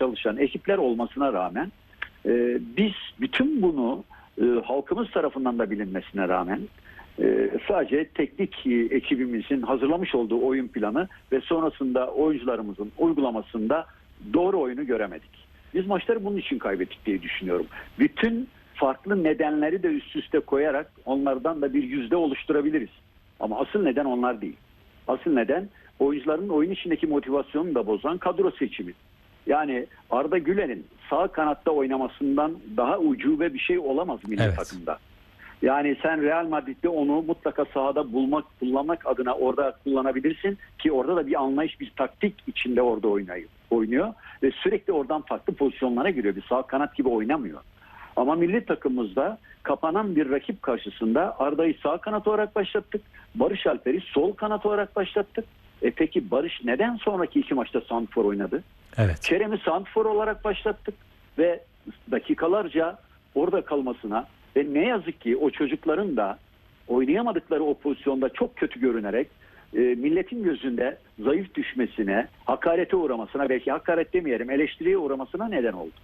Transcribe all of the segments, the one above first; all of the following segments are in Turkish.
çalışan ekipler olmasına rağmen biz bütün bunu halkımız tarafından da bilinmesine rağmen sadece teknik ekibimizin hazırlamış olduğu oyun planı ve sonrasında oyuncularımızın uygulamasında doğru oyunu göremedik. Biz maçları bunun için kaybettik diye düşünüyorum. Bütün farklı nedenleri de üst üste koyarak onlardan da bir yüzde oluşturabiliriz. Ama asıl neden onlar değil. Asıl neden oyuncuların oyun içindeki motivasyonunu da bozan kadro seçimi. Yani Arda Güler'in sağ kanatta oynamasından daha ucube bir şey olamaz milli takımda. Yani sen Real Madrid'de onu mutlaka sahada kullanmak adına orada kullanabilirsin ki orada da bir anlayış, bir taktik içinde orada oynuyor ve sürekli oradan farklı pozisyonlara giriyor. Bir sağ kanat gibi oynamıyor. Ama milli takımımızda kapanan bir rakip karşısında Arda'yı sağ kanat olarak başlattık. Barış Alper'i sol kanat olarak başlattık. Peki Barış neden sonraki 2 maçta santrfor oynadı? Evet. Kerem'i santrfor olarak başlattık ve dakikalarca orada kalmasına ve ne yazık ki o çocukların da oynayamadıkları o pozisyonda çok kötü görünerek milletin gözünde zayıf düşmesine, hakarete uğramasına, belki hakaret demeyelim, eleştiriye uğramasına neden oldu.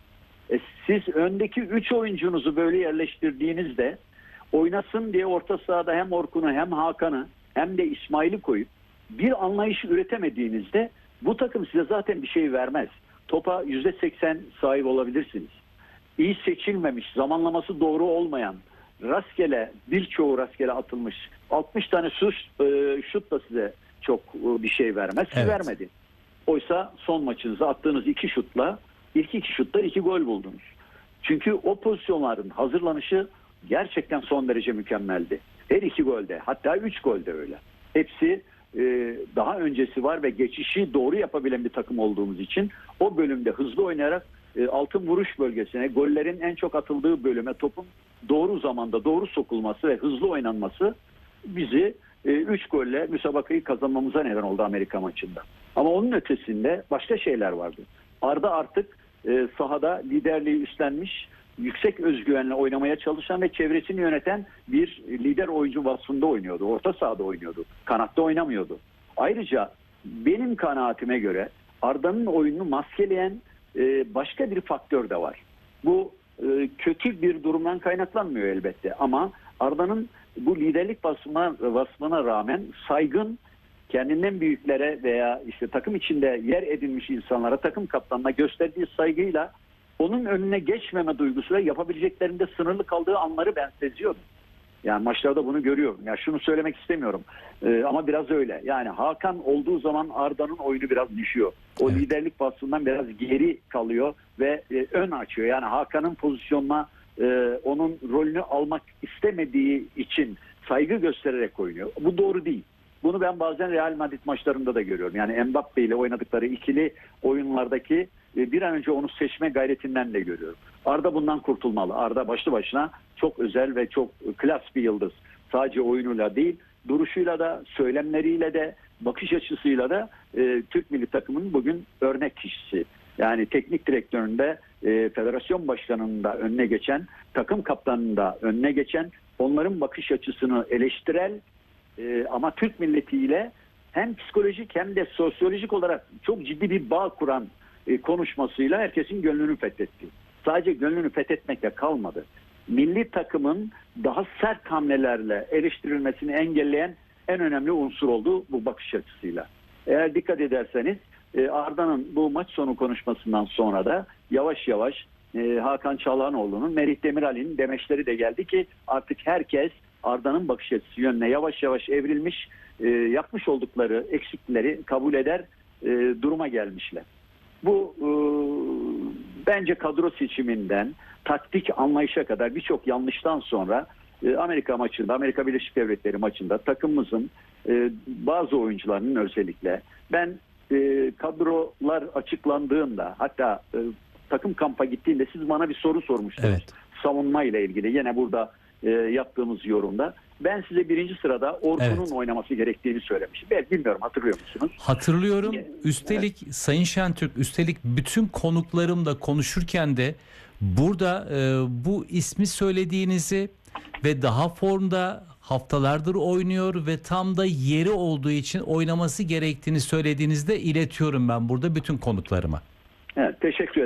Siz öndeki 3 oyuncunuzu böyle yerleştirdiğinizde oynasın diye orta sahada hem Orkun'u hem Hakan'ı hem de İsmail'i koyup bir anlayış üretemediğinizde bu takım size zaten bir şey vermez. Topa %80 sahip olabilirsiniz. İyi seçilmemiş, zamanlaması doğru olmayan, rastgele, birçoğu rastgele atılmış 60 tane şut da size çok bir şey vermez. Siz vermedi. Oysa son maçınızda attığınız 2 şutla ilk 2 şutta 2 gol buldunuz. Çünkü o pozisyonların hazırlanışı gerçekten son derece mükemmeldi. Her 2 golde, hatta 3 golde öyle. Hepsi daha öncesi var ve geçişi doğru yapabilen bir takım olduğumuz için o bölümde hızlı oynayarak altın vuruş bölgesine, gollerin en çok atıldığı bölüme topun doğru zamanda doğru sokulması ve hızlı oynanması bizi 3 golle müsabakayı kazanmamıza neden oldu Amerika maçında. Ama onun ötesinde başka şeyler vardı. Arda artık sahada liderliği üstlenmiş, yüksek özgüvenle oynamaya çalışan ve çevresini yöneten bir lider oyuncu vasfında oynuyordu. Orta sahada oynuyordu. Kanatta oynamıyordu. Ayrıca benim kanaatime göre Arda'nın oyununu maskeleyen başka bir faktör de var. Bu kötü bir durumdan kaynaklanmıyor elbette ama Arda'nın bu liderlik vasfına rağmen saygın, kendinden büyüklere veya işte takım içinde yer edinmiş insanlara, takım kaptanına gösterdiği saygıyla onun önüne geçmeme duygusuyla yapabileceklerinde sınırlı kaldığı anları ben seziyordum. Yani maçlarda bunu görüyorum. Ya şunu söylemek istemiyorum ama biraz öyle. Yani Hakan olduğu zaman Arda'nın oyunu biraz düşüyor. O liderlik vasfından biraz geri kalıyor ve ön açıyor. Yani Hakan'ın pozisyonuna onun rolünü almak istemediği için saygı göstererek oynuyor. Bu doğru değil. Bunu ben bazen Real Madrid maçlarında da görüyorum. Yani Mbappe ile oynadıkları ikili oyunlardaki bir an önce onu seçme gayretinden de görüyorum. Arda bundan kurtulmalı. Arda başlı başına çok özel ve çok klas bir yıldız. Sadece oyunuyla değil, duruşuyla da, söylemleriyle de, bakış açısıyla da Türk milli takımının bugün örnek kişisi. Yani teknik direktöründe, federasyon başkanının da önüne geçen, takım kaptanının da önüne geçen, onların bakış açısını eleştirel ama Türk milletiyle hem psikolojik hem de sosyolojik olarak çok ciddi bir bağ kuran konuşmasıyla herkesin gönlünü fethetti. Sadece gönlünü fethetmekle kalmadı. Milli takımın daha sert hamlelerle eleştirilmesini engelleyen en önemli unsur oldu bu bakış açısıyla. Eğer dikkat ederseniz Arda'nın bu maç sonu konuşmasından sonra da yavaş yavaş Hakan Çalhanoğlu'nun, Merih Demiral'in demeçleri de geldi ki artık herkes Arda'nın bakış açısı yönüne yavaş yavaş evrilmiş, yapmış oldukları eksikleri kabul eder duruma gelmişler. Bu bence kadro seçiminden taktik anlayışa kadar birçok yanlıştan sonra Amerika maçında, Amerika Birleşik Devletleri maçında takımımızın bazı oyuncularının özellikle ben kadrolar açıklandığında hatta takım kampa gittiğinde siz bana bir soru sormuştunuz. Savunma ile ilgili yine burada yaptığımız yorumda. Ben size birinci sırada Orkun'un oynaması gerektiğini söylemişim. Ben bilmiyorum, hatırlıyor musunuz? Hatırlıyorum. Üstelik Sayın Şentürk, üstelik bütün konuklarımla konuşurken de burada bu ismi söylediğinizi ve daha formda haftalardır oynuyor ve tam da yeri olduğu için oynaması gerektiğini söylediğinizde iletiyorum ben burada bütün konuklarıma. Evet, teşekkür ederim.